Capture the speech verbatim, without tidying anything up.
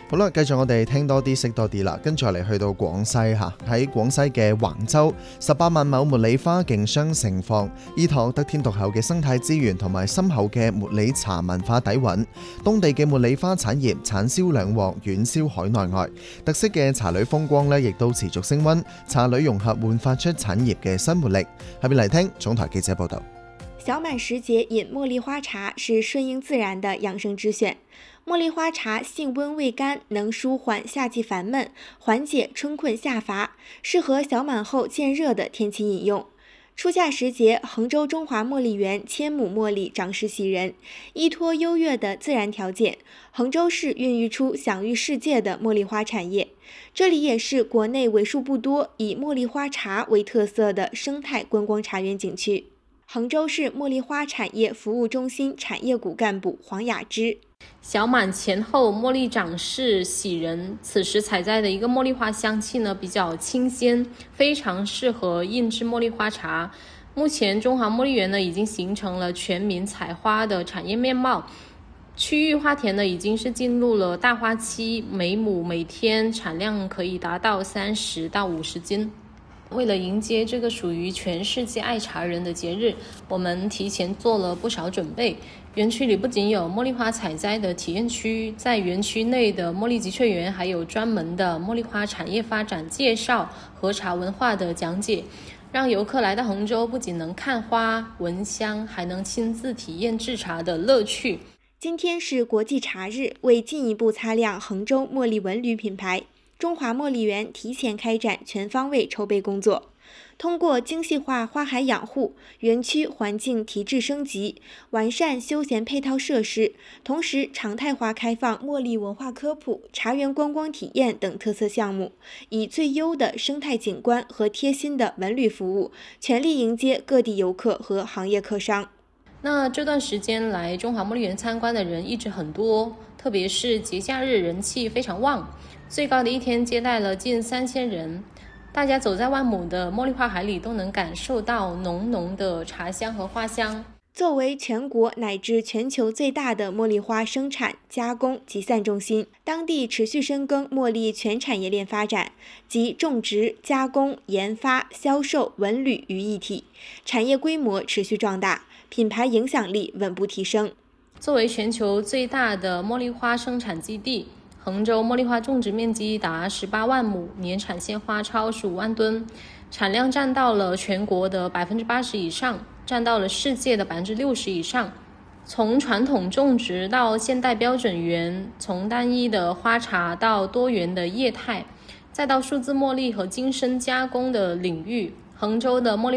好啦，繼續我哋聽多啲識多啲啦，跟住嚟去到廣西嚇，喺廣西嘅橫州，十八萬畝茉莉花競相盛放，依託得天獨厚嘅生態資源同埋深厚嘅茉莉茶文化底蘊，當地嘅茉莉花產業產銷兩獲，遠銷海內外。特色嘅茶旅風光呢，亦都持續升溫，茶旅融合煥發出產業嘅新活力。下邊嚟聽總台記者報導。 小滿時節飲茉莉花茶是順應自然的養生之選。茉莉花茶性溫味甘，能舒緩夏季煩悶，緩解春困夏乏，適合小滿後漸熱的天氣飲用。初夏時節，衡州中華茉莉園千畝茉莉長勢喜人，依託優越的自然條件，衡州市孕育出享譽世界的茉莉花產業。這裡也是國內為數不多以茉莉花茶為特色的生態觀光茶園景區。衡州市茉莉花產業服務中心產業股幹部黃雅芝： 小滿前後，茉莉長勢喜人，此時採摘的一個茉莉花香氣呢比較清鮮，非常適合印製茉莉花茶。目前中華茉莉園呢已經形成了全民採花的產業面貌，區域花田呢已經是進入了大花期，每畝每天產量可以達到三十到五十斤。為了迎接這個屬於全世界愛茶人的節日，我們提前做了不少準備。園區裡不僅有茉莉花採摘的體驗區，在園區內的茉莉集萃園還有專門的茉莉花產業發展介紹和茶文化的講解，讓遊客來到衡州不僅能看花聞香，還能親自體驗製茶的樂趣。 今天是國際茶日，為進一步擦亮衡州茉莉文旅品牌，中華茉莉園提前開展全方位籌備工作，通過精細化花海養護、園區環境提質升級、完善休閒配套設施，同時常態化開放茉莉文化科普、茶園觀光體驗等特色項目，以最優的生態景觀和貼心的文旅服務，全力迎接各地遊客和行業客商。 那這段時間來中華茉莉園參觀的人一直很多，特別是節假日人氣非常旺，最高的一天接待了近三千人。大家走在萬畝的茉莉花海裡，都能感受到濃濃的茶香和花香。 作為全國乃至全球最大的茉莉花生產、加工、集散中心，當地持續深耕茉莉全產業鏈發展，集種植、加工、研發、銷售、文旅於一體，產業規模持續壯大，品牌影響力穩步提升。 作為全球最大的茉莉花生產基地，衡州茉莉花種植面積達十八萬畝，年產鮮花超十五萬噸，產量佔到了全國的百分之八十以上，佔到了世界的百分之六十以上。從傳統種植到現代標準園，從單一的花茶到多元的業態，再到數字茉莉和精深加工的領域，衡州的茉莉